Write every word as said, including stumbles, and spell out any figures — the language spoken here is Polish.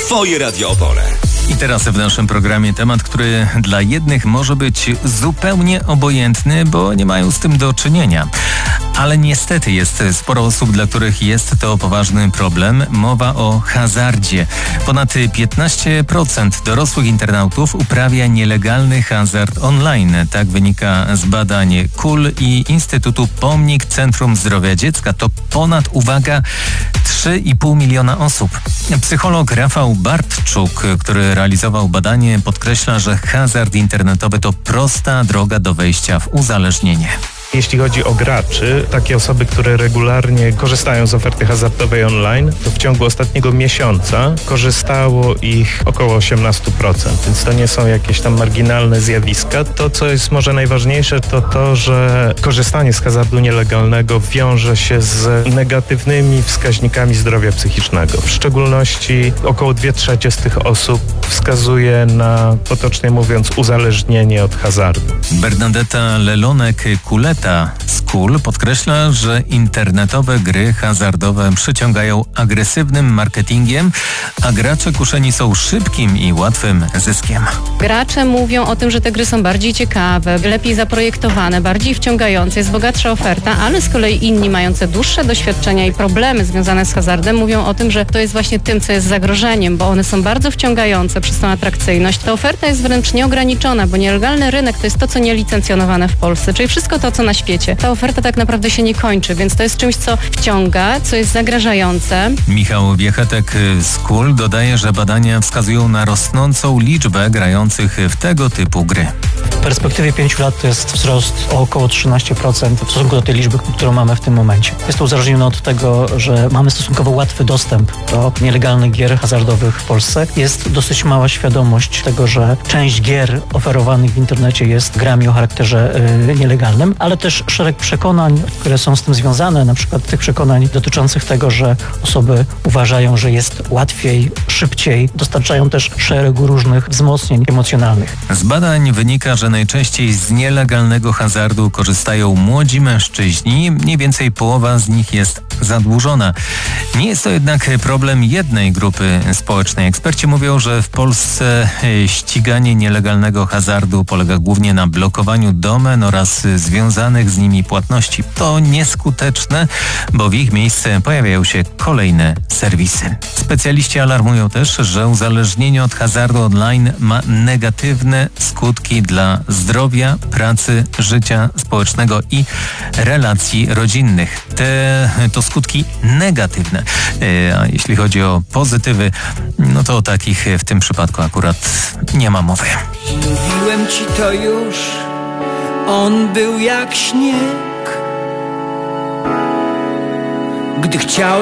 Twoje Radio Opole. I teraz w naszym programie temat, który dla jednych może być zupełnie obojętny, bo nie mają z tym do czynienia. Ale niestety jest sporo osób, dla których jest to poważny problem. Mowa o hazardzie. Ponad piętnaście procent dorosłych internautów uprawia nielegalny hazard online. Tak wynika z badań K U L i Instytutu Pomnik Centrum Zdrowia Dziecka. To ponad, uwaga, trzy i pół miliona osób. Psycholog Rafał Bartczuk, który realizował badanie, podkreśla, że hazard internetowy to prosta droga do wejścia w uzależnienie. Jeśli chodzi o graczy, takie osoby, które regularnie korzystają z oferty hazardowej online, to w ciągu ostatniego miesiąca korzystało ich około osiemnaście procent, więc to nie są jakieś tam marginalne zjawiska. To, co jest może najważniejsze, to to, że korzystanie z hazardu nielegalnego wiąże się z negatywnymi wskaźnikami zdrowia psychicznego. W szczególności około dwie trzecie z tych osób wskazuje na, potocznie mówiąc, uzależnienie od hazardu. Bernadetta Lelonek-Kuleta z K U L podkreśla, że internetowe gry hazardowe przyciągają agresywnym marketingiem, a gracze kuszeni są szybkim i łatwym zyskiem. Gracze mówią o tym, że te gry są bardziej ciekawe, lepiej zaprojektowane, bardziej wciągające, jest bogatsza oferta, ale z kolei inni mający dłuższe doświadczenia i problemy związane z hazardem mówią o tym, że to jest właśnie tym, co jest zagrożeniem, bo one są bardzo wciągające przez tą atrakcyjność. Ta oferta jest wręcz nieograniczona, bo nielegalny rynek to jest to, co nielicencjonowane w Polsce, czyli wszystko to, co na świecie. Ta oferta tak naprawdę się nie kończy, więc to jest czymś, co wciąga, co jest zagrażające. Michał Wiechetek z K U L dodaje, że badania wskazują na rosnącą liczbę grających w tego typu gry. W perspektywie pięciu lat to jest wzrost o około trzynaście procent w stosunku do tej liczby, którą mamy w tym momencie. Jest to uzależnione od tego, że mamy stosunkowo łatwy dostęp do nielegalnych gier hazardowych w Polsce. Jest dosyć mała świadomość tego, że część gier oferowanych w internecie jest grami o charakterze yy, nielegalnym, ale też szereg przekonań, które są z tym związane, na przykład tych przekonań dotyczących tego, że osoby uważają, że jest łatwiej, szybciej, dostarczają też szeregu różnych wzmocnień emocjonalnych. Z badań wynika, że najczęściej z nielegalnego hazardu korzystają młodzi mężczyźni, mniej więcej połowa z nich jest zadłużona. Nie jest to jednak problem jednej grupy społecznej. Eksperci mówią, że w Polsce ściganie nielegalnego hazardu polega głównie na blokowaniu domen oraz związanych z nimi płatności. To nieskuteczne, bo w ich miejsce pojawiają się kolejne serwisy. Specjaliści alarmują też, że uzależnienie od hazardu online ma negatywne skutki dla zdrowia, pracy, życia społecznego i relacji rodzinnych. Te to skutki negatywne. A jeśli chodzi o pozytywy, no to o takich w tym przypadku akurat nie ma mowy. Mówiłem ci to już, on był jak śnieg, gdy chciałem